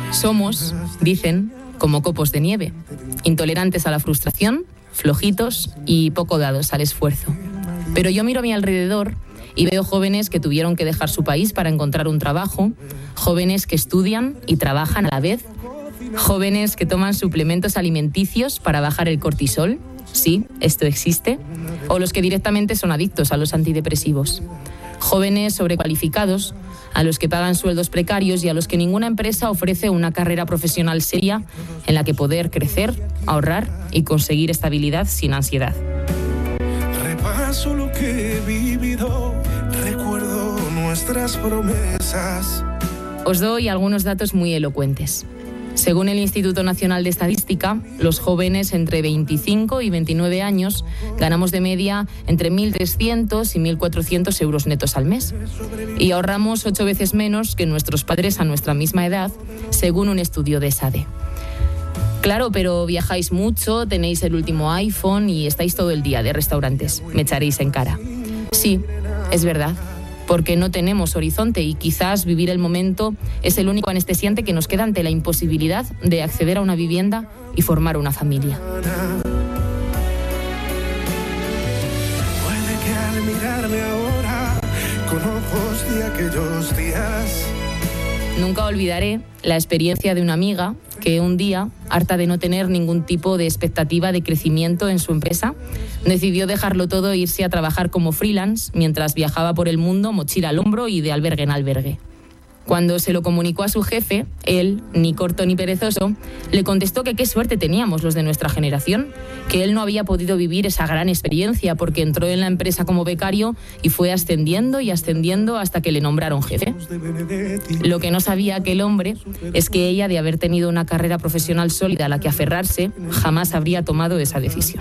Somos, dicen, como copos de nieve, intolerantes a la frustración, flojitos y poco dados al esfuerzo. Pero yo miro a mi alrededor y veo jóvenes que tuvieron que dejar su país para encontrar un trabajo, jóvenes que estudian y trabajan a la vez, jóvenes que toman suplementos alimenticios para bajar el cortisol, sí, esto existe, o los que directamente son adictos a los antidepresivos. Jóvenes sobrecualificados, a los que pagan sueldos precarios y a los que ninguna empresa ofrece una carrera profesional seria en la que poder crecer, ahorrar y conseguir estabilidad sin ansiedad. Repaso lo que he vivido, recuerdo nuestras promesas. Os doy algunos datos muy elocuentes. Según el Instituto Nacional de Estadística, los jóvenes entre 25 y 29 años ganamos de media entre 1.300 y 1.400 euros netos al mes. Y ahorramos 8 veces menos que nuestros padres a nuestra misma edad, según un estudio de SADE. Claro, pero viajáis mucho, tenéis el último iPhone y estáis todo el día de restaurantes. Me echaréis en cara. Sí, es verdad. Porque no tenemos horizonte y quizás vivir el momento es el único anestesiante que nos queda ante la imposibilidad de acceder a una vivienda y formar una familia. Puede que al mirarme ahora con ojos de aquellos días. Nunca olvidaré la experiencia de una amiga que un día, harta de no tener ningún tipo de expectativa de crecimiento en su empresa, decidió dejarlo todo e irse a trabajar como freelance mientras viajaba por el mundo, mochila al hombro y de albergue en albergue. Cuando se lo comunicó a su jefe, él, ni corto ni perezoso, le contestó que qué suerte teníamos los de nuestra generación, que él no había podido vivir esa gran experiencia porque entró en la empresa como becario y fue ascendiendo y ascendiendo hasta que le nombraron jefe. Lo que no sabía aquel hombre es que ella, de haber tenido una carrera profesional sólida a la que aferrarse, jamás habría tomado esa decisión.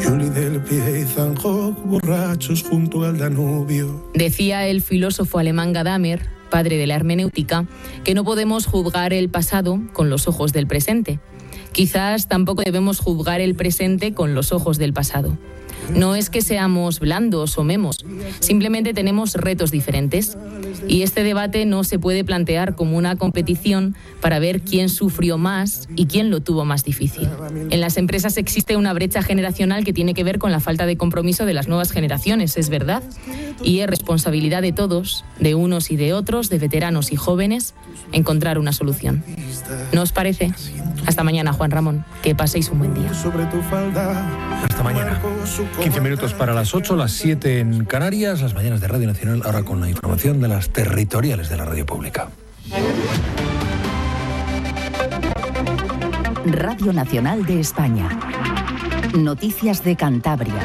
Decía el filósofo alemán Gadamer, padre de la hermenéutica, que no podemos juzgar el pasado con los ojos del presente. Quizás tampoco debemos juzgar el presente con los ojos del pasado. No es que seamos blandos o memos, simplemente tenemos retos diferentes. Y este debate no se puede plantear como una competición para ver quién sufrió más y quién lo tuvo más difícil. En las empresas existe una brecha generacional que tiene que ver con la falta de compromiso de las nuevas generaciones, es verdad. Y es responsabilidad de todos, de unos y de otros, de veteranos y jóvenes, encontrar una solución. ¿No os parece? Hasta mañana, Juan Ramón. Que paséis un buen día. Hasta mañana. 15 minutos para las 8, las 7 en Canarias, las mañanas de Radio Nacional, ahora con la información de las territoriales de la radio pública. Radio Nacional de España. Noticias de Cantabria.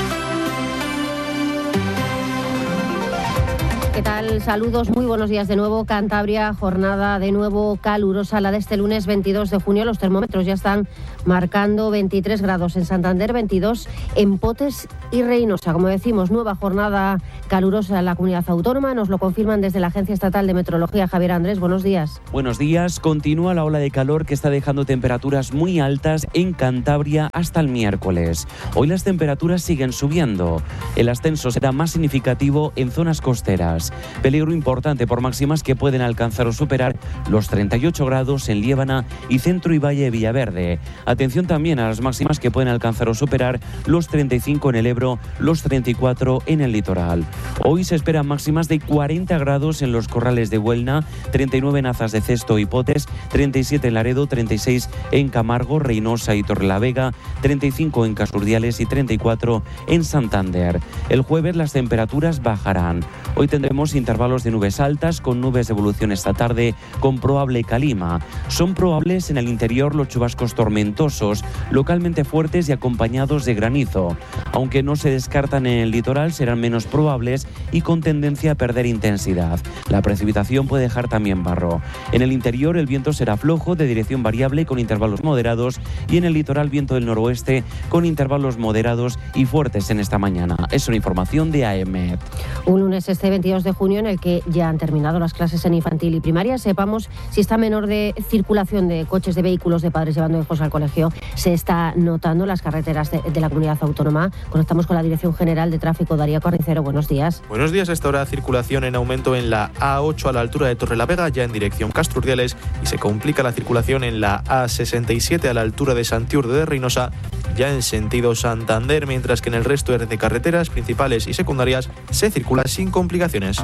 ¿Qué tal? Saludos, muy buenos días de nuevo. Cantabria, jornada de nuevo calurosa, la de este lunes 22 de junio. Los termómetros ya están marcando 23 grados en Santander, 22 en Potes y Reynosa. Como decimos, nueva jornada calurosa en la comunidad autónoma. Nos lo confirman desde la Agencia Estatal de Meteorología. Javier Andrés, buenos días. Buenos días. Continúa la ola de calor que está dejando temperaturas muy altas en Cantabria hasta el miércoles. Hoy las temperaturas siguen subiendo. El ascenso será más significativo en zonas costeras. Peligro importante por máximas que pueden alcanzar o superar los 38 grados en Liébana y Centro y Valle de Villaverde. Atención también a las máximas que pueden alcanzar o superar los 35 en el Ebro, los 34 en el litoral. Hoy se esperan máximas de 40 grados en los Corrales de Buelna, 39 en Azas de Cesto y Potes, 37 en Laredo, 36 en Camargo, Reynosa y Torrelavega, 35 en Casurdiales y 34 en Santander. El jueves las temperaturas bajarán. Hoy tendremos intervalos de nubes altas con nubes de evolución esta tarde con probable calima. Son probables en el interior los chubascos tormentosos, localmente fuertes y acompañados de granizo. Aunque no se descartan en el litoral, serán menos probables y con tendencia a perder intensidad. La precipitación puede dejar también barro. En el interior el viento será flojo, de dirección variable con intervalos moderados, y en el litoral viento del noroeste con intervalos moderados y fuertes en esta mañana. Es una información de AEMET. Un lunes este 22 de junio en en el que ya han terminado las clases en infantil y primaria. Sepamos si esta menor de circulación de coches, de vehículos de padres llevando hijos al colegio se está notando en las carreteras de la comunidad autónoma. Conectamos con la Dirección General de Tráfico. Darío Carnicero, buenos días. Buenos días. A esta hora circulación en aumento en la A8 a la altura de Torrelavega, ya en dirección Castro Urdiales, y se complica la circulación en la A67 a la altura de Santiurde de Reynosa, ya en sentido Santander, mientras que en el resto de carreteras principales y secundarias se circula sin complicaciones.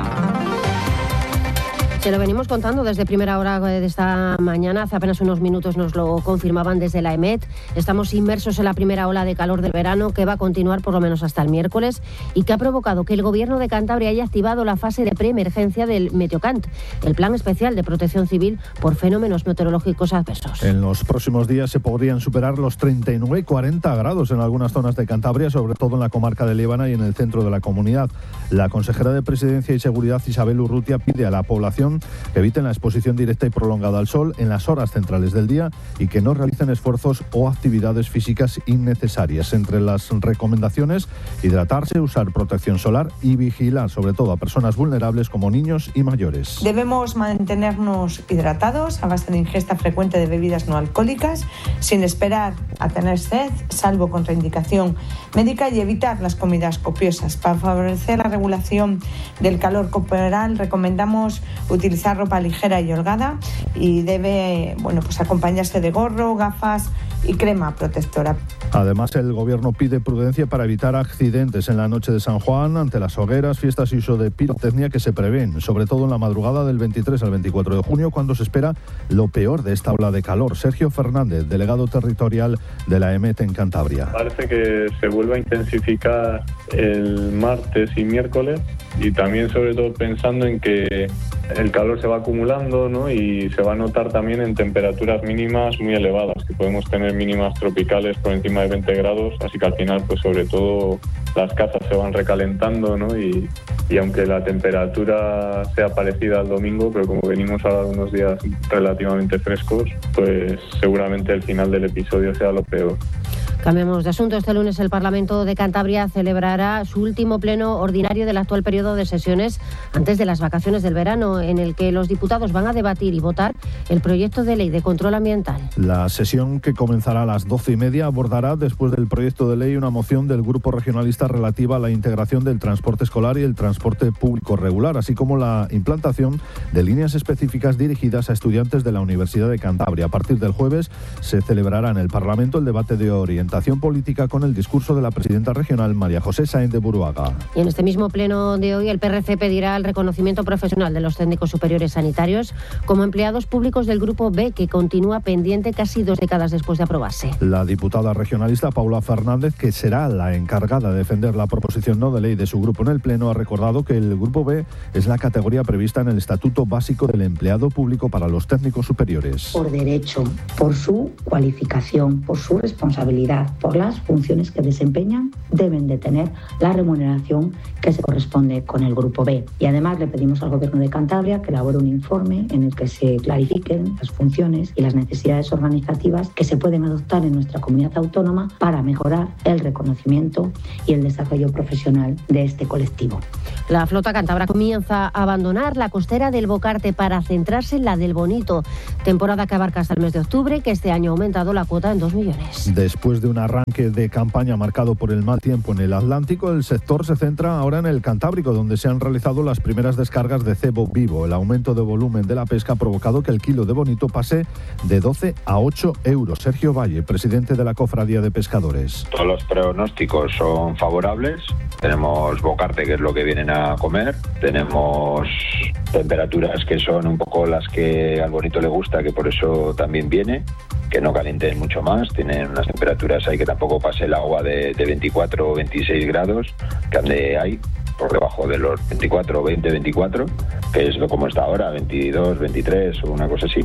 Se lo venimos contando desde primera hora de esta mañana. Hace apenas unos minutos nos lo confirmaban desde la EMET. Estamos inmersos en la primera ola de calor del verano, que va a continuar por lo menos hasta el miércoles y que ha provocado que el Gobierno de Cantabria haya activado la fase de preemergencia del Meteocant, el plan especial de protección civil por fenómenos meteorológicos adversos. En los próximos días se podrían superar los 39 y 40 grados en algunas zonas de Cantabria, sobre todo en la comarca de Líbana y en el centro de la comunidad. La consejera de Presidencia y Seguridad, Isabel Urrutia, pide a la población que eviten la exposición directa y prolongada al sol en las horas centrales del día y que no realicen esfuerzos o actividades físicas innecesarias. Entre las recomendaciones, hidratarse, usar protección solar y vigilar sobre todo a personas vulnerables como niños y mayores. Debemos mantenernos hidratados a base de ingesta frecuente de bebidas no alcohólicas, sin esperar a tener sed, salvo contraindicación médica, y evitar las comidas copiosas. Para favorecer la regulación del calor corporal, recomendamos utilizar ropa ligera y holgada y debe acompañarse de gorro, gafas y crema protectora. Además, el Gobierno pide prudencia para evitar accidentes en la noche de San Juan ante las hogueras, fiestas y uso de pirotecnia que se prevén, sobre todo en la madrugada del 23 al 24 de junio, cuando se espera lo peor de esta ola de calor. Sergio Fernández, delegado territorial de la EMET en Cantabria. Parece que se vuelve a intensificar el martes y miércoles, y también sobre todo pensando en que el calor se va acumulando, ¿no? Y se va a notar también en temperaturas mínimas muy elevadas, que podemos tener mínimas tropicales por encima de 20 grados, así que al final, pues sobre todo las casas se van recalentando, ¿no? Y aunque la temperatura sea parecida al domingo, pero como venimos ahora de unos días relativamente frescos, pues seguramente el final del episodio sea lo peor. Cambiamos de asunto. Este lunes el Parlamento de Cantabria celebrará su último pleno ordinario del actual periodo de sesiones antes de las vacaciones del verano, en el que los diputados van a debatir y votar el proyecto de ley de control ambiental. La sesión, que comenzará a las 12:30, abordará, después del proyecto de ley, una moción del Grupo Regionalista relativa a la integración del transporte escolar y el transporte público regular, así como la implantación de líneas específicas dirigidas a estudiantes de la Universidad de Cantabria. A partir del jueves se celebrará en el Parlamento el debate de orientación política con el discurso de la presidenta regional María José Sáenz de Buruaga. Y en este mismo pleno de hoy el PRC pedirá el reconocimiento profesional de los técnicos superiores sanitarios como empleados públicos del Grupo B, que continúa pendiente casi 2 décadas después de aprobarse. La diputada regionalista Paula Fernández, que será la encargada de defender la proposición no de ley de su grupo en el pleno, ha recordado que el Grupo B es la categoría prevista en el Estatuto Básico del Empleado Público para los técnicos superiores. Por derecho, por su cualificación, por su responsabilidad, por las funciones que desempeñan, deben de tener la remuneración que se corresponde con el Grupo B. Y además le pedimos al Gobierno de Cantabria que elabore un informe en el que se clarifiquen las funciones y las necesidades organizativas que se pueden adoptar en nuestra comunidad autónoma para mejorar el reconocimiento y el desarrollo profesional de este colectivo. La flota cántabra comienza a abandonar la costera del Bocarte para centrarse en la del Bonito, temporada que abarca hasta el mes de octubre, que este año ha aumentado la cuota en 2 millones. Después de un arranque de campaña marcado por el mal tiempo en el Atlántico, el sector se centra ahora en el Cantábrico, donde se han realizado las primeras descargas de cebo vivo. El aumento de volumen de la pesca ha provocado que el kilo de bonito pase de 12 a 8 euros. Sergio Valle, presidente de la Cofradía de Pescadores. Todos los pronósticos son favorables. Tenemos bocarte, que es lo que vienen a comer. Tenemos temperaturas que son un poco las que al bonito le gusta, que por eso también viene. Que no calienten mucho más, tienen unas temperaturas ahí que tampoco pase el agua de 24 o 26 grados, que ande ahí por debajo de los 24, 20, 24, que es lo como está ahora, 22, 23 o una cosa así.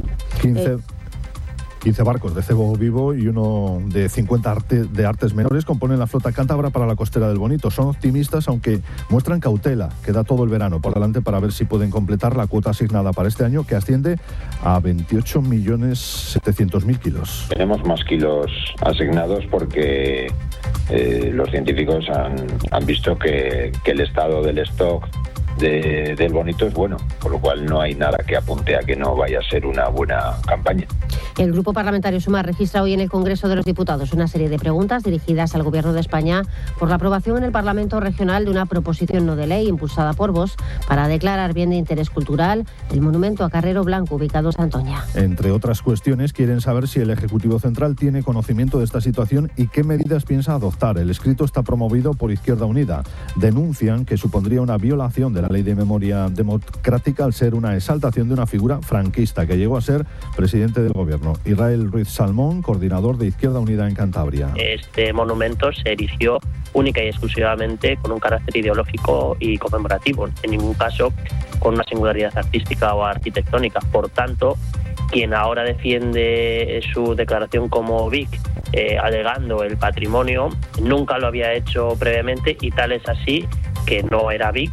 15 barcos de cebo vivo y uno de 50 de artes menores componen la flota cántabra para la costera del Bonito. Son optimistas, aunque muestran cautela. Queda todo el verano por delante para ver si pueden completar la cuota asignada para este año, que asciende a 28.700.000 kilos. Tenemos más kilos asignados porque los científicos han visto que el estado del stock del Bonito es bueno, por lo cual no hay nada que apunte a que no vaya a ser una buena campaña. El Grupo Parlamentario Sumar registra hoy en el Congreso de los Diputados una serie de preguntas dirigidas al Gobierno de España por la aprobación en el Parlamento Regional de una proposición no de ley impulsada por Vox para declarar bien de interés cultural el monumento a Carrero Blanco ubicado en Santoña. Entre otras cuestiones, quieren saber si el Ejecutivo Central tiene conocimiento de esta situación y qué medidas piensa adoptar. El escrito está promovido por Izquierda Unida. Denuncian que supondría una violación de la Ley de Memoria Democrática al ser una exaltación de una figura franquista que llegó a ser presidente del Gobierno. Israel Ruiz Salmón, coordinador de Izquierda Unida en Cantabria. Este monumento se erigió única y exclusivamente con un carácter ideológico y conmemorativo, en ningún caso con una singularidad artística o arquitectónica. Por tanto, quien ahora defiende su declaración como BIC, alegando el patrimonio, nunca lo había hecho previamente, y tal es así que no era BIC,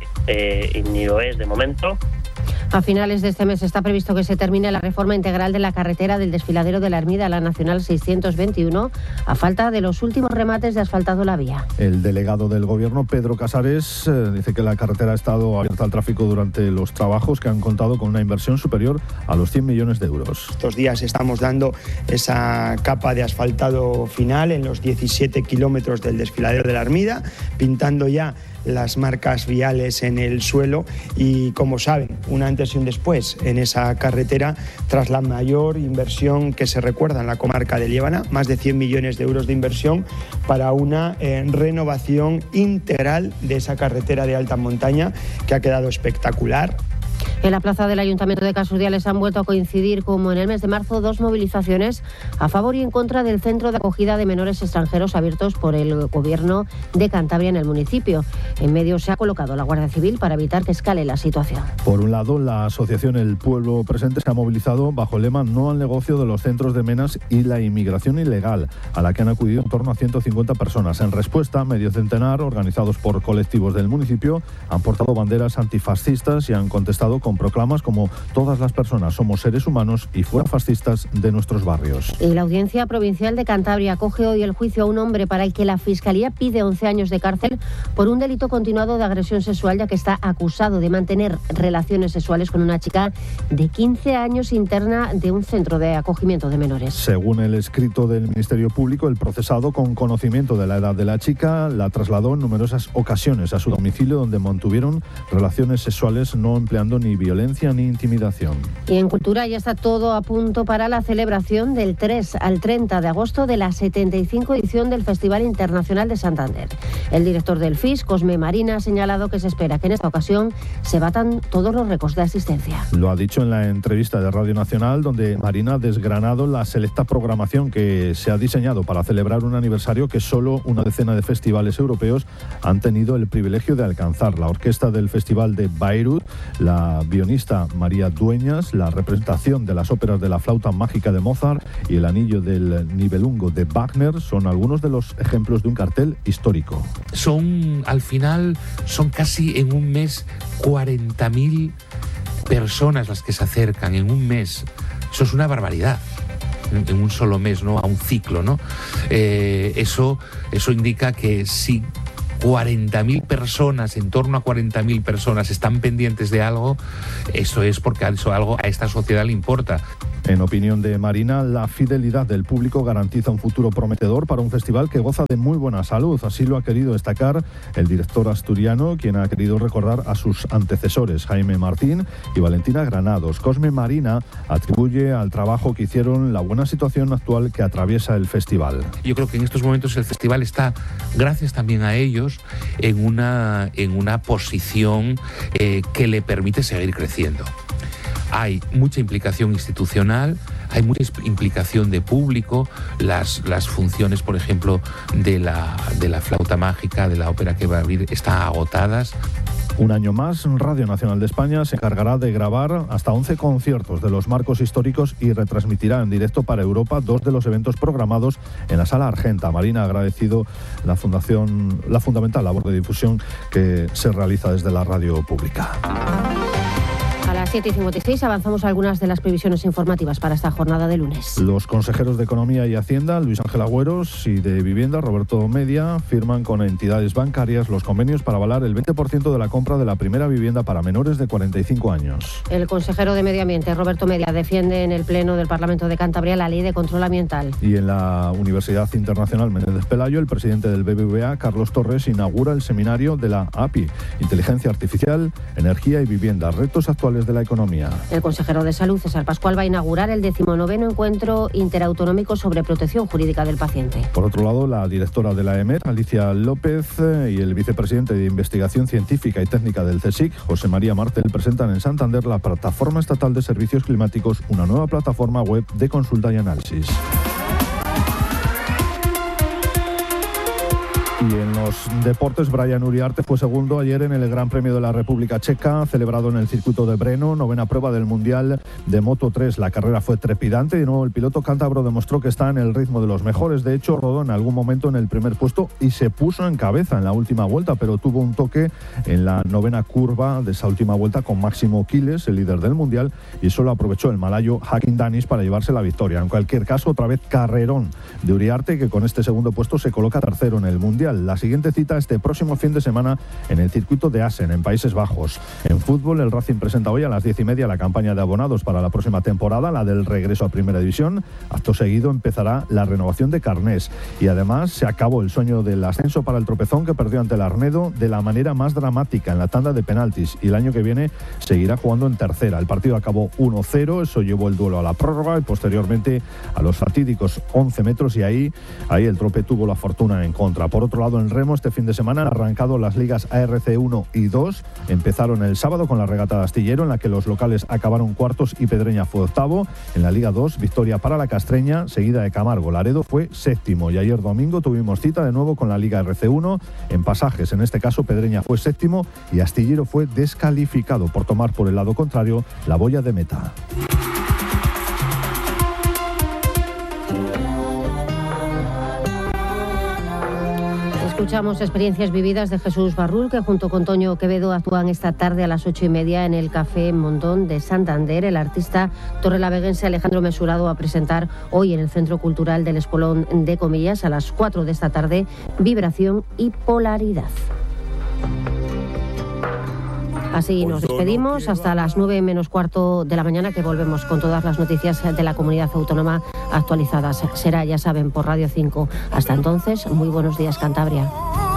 ni lo es de momento. A finales de este mes está previsto que se termine la reforma integral de la carretera del Desfiladero de la Ermida a la Nacional 621, a falta de los últimos remates de asfaltado la vía. El delegado del Gobierno, Pedro Casares, dice que la carretera ha estado abierta al tráfico durante los trabajos, que han contado con una inversión superior a los 100 millones de euros. Estos días estamos dando esa capa de asfaltado final en los 17 kilómetros del Desfiladero de la Ermida, pintando ya las marcas viales en el suelo y, como saben, un antes y un después en esa carretera tras la mayor inversión que se recuerda en la comarca de Liébana, más de 100 millones de euros de inversión para una renovación integral de esa carretera de alta montaña que ha quedado espectacular. En la plaza del Ayuntamiento de Casurdiales han vuelto a coincidir, como en el mes de marzo, dos movilizaciones a favor y en contra del centro de acogida de menores extranjeros abiertos por el Gobierno de Cantabria en el municipio. En medio se ha colocado la Guardia Civil para evitar que escale la situación. Por un lado, la asociación El Pueblo Presente se ha movilizado bajo el lema No al negocio de los centros de menas y la inmigración ilegal, a la que han acudido en torno a 150 personas. En respuesta, medio centenar, organizados por colectivos del municipio, han portado banderas antifascistas y han contestado con proclamas como todas las personas somos seres humanos y fuera fascistas de nuestros barrios. Y la Audiencia Provincial de Cantabria acoge hoy el juicio a un hombre para el que la Fiscalía pide 11 años de cárcel por un delito continuado de agresión sexual, ya que está acusado de mantener relaciones sexuales con una chica de 15 años interna de un centro de acogimiento de menores. Según el escrito del Ministerio Público, el procesado, con conocimiento de la edad de la chica, la trasladó en numerosas ocasiones a su domicilio, donde mantuvieron relaciones sexuales no empleando ni violencia ni intimidación. Y en cultura ya está todo a punto para la celebración del 3 al 30 de agosto de la 75 edición del Festival Internacional de Santander. El director del FIS, Cosme Marina, ha señalado que se espera que en esta ocasión se batan todos los récords de asistencia. Lo ha dicho en la entrevista de Radio Nacional, donde Marina ha desgranado la selecta programación que se ha diseñado para celebrar un aniversario que solo una decena de festivales europeos han tenido el privilegio de alcanzar. La orquesta del Festival de Bayreuth, la guionista María Dueñas, la representación de las óperas de la Flauta Mágica de Mozart y el Anillo del Nibelungo de Wagner son algunos de los ejemplos de un cartel histórico. Al final, son casi en un mes 40.000 personas las que se acercan en un mes. Eso es una barbaridad. En un solo mes, ¿no? A un ciclo, ¿no? Eso indica que si 40.000 personas, en torno a 40.000 personas están pendientes de algo, eso es porque algo a esta sociedad le importa. En opinión de Marina, la fidelidad del público garantiza un futuro prometedor para un festival que goza de muy buena salud. Así lo ha querido destacar el director asturiano, quien ha querido recordar a sus antecesores, Jaime Martín y Valentina Granados. Cosme Marina atribuye al trabajo que hicieron la buena situación actual que atraviesa el festival. Yo creo que en estos momentos el festival está, gracias también a ellos, en una posición que le permite seguir creciendo. Hay mucha implicación institucional, hay mucha implicación de público, las funciones, por ejemplo, de la Flauta Mágica, de la ópera que va a abrir, están agotadas. Un año más, Radio Nacional de España se encargará de grabar hasta 11 conciertos de los marcos históricos y retransmitirá en directo para Europa 2 de los eventos programados en la Sala Argenta. Marina ha agradecido la fundamental labor de difusión que se realiza desde la radio pública. A Las 7:56 avanzamos a algunas de las previsiones informativas para esta jornada de lunes. Los consejeros de Economía y Hacienda, Luis Ángel Agüeros, y de Vivienda, Roberto Media, firman con entidades bancarias los convenios para avalar el 20% de la compra de la primera vivienda para menores de 45 años. El consejero de Medio Ambiente, Roberto Media, defiende en el Pleno del Parlamento de Cantabria la Ley de Control Ambiental. Y en la Universidad Internacional Menéndez Pelayo, el presidente del BBVA, Carlos Torres, inaugura el seminario de la API, Inteligencia Artificial, Energía y Vivienda, retos actuales de la economía. El consejero de Salud, César Pascual, va a inaugurar el 19º Encuentro Interautonómico sobre Protección Jurídica del Paciente. Por otro lado, la directora de la EMER, Alicia López, y el vicepresidente de Investigación Científica y Técnica del CSIC, José María Martel, presentan en Santander la Plataforma Estatal de Servicios Climáticos, una nueva plataforma web de consulta y análisis. Y en los deportes, Brian Uriarte fue segundo ayer en el Gran Premio de la República Checa, celebrado en el circuito de Brno, 9ª prueba del Mundial de Moto 3. La carrera fue trepidante y de nuevo el piloto cántabro demostró que está en el ritmo de los mejores. De hecho, rodó en algún momento en el primer puesto y se puso en cabeza en la última vuelta, pero tuvo un toque en la 9ª curva de esa última vuelta con Máximo Quiles, el líder del Mundial, y solo aprovechó el malayo Hakim Danis para llevarse la victoria. En cualquier caso, otra vez carrerón de Uriarte, que con este segundo puesto se coloca tercero en el Mundial. La siguiente cita este próximo fin de semana en el circuito de Assen, en Países Bajos. En fútbol, el Racing presenta hoy a las 10:30 la campaña de abonados para la próxima temporada, la del regreso a Primera División. Acto seguido empezará la renovación de carnés. Y además se acabó el sueño del ascenso para el Tropezón, que perdió ante el Arnedo de la manera más dramática en la tanda de penaltis. Y el año que viene seguirá jugando en tercera. El partido acabó 1-0, eso llevó el duelo a la prórroga y posteriormente a los fatídicos 11 metros, y ahí el Trope tuvo la fortuna en contra. Por otro lado, en remo, este fin de semana han arrancado las ligas ARC 1 y 2. Empezaron el sábado con la regata de Astillero, en la que los locales acabaron cuartos y Pedreña fue octavo. En la Liga 2, victoria para la Castreña, seguida de Camargo. Laredo fue séptimo. Y ayer domingo tuvimos cita de nuevo con la Liga RC 1 en Pasajes. En este caso, Pedreña fue séptimo y Astillero fue descalificado por tomar por el lado contrario la boya de meta. Escuchamos experiencias vividas de Jesús Barrul, que junto con Toño Quevedo actúan esta tarde a las 8:30 en el Café Mondón de Santander. El artista torrelaveguense Alejandro Mesurado va a presentar hoy en el Centro Cultural del Espolón de Comillas a las 4 de esta tarde Vibración y Polaridad. Así nos despedimos hasta las 9 menos cuarto de la mañana, que volvemos con todas las noticias de la comunidad autónoma actualizadas. Será, ya saben, por Radio 5. Hasta entonces, muy buenos días, Cantabria.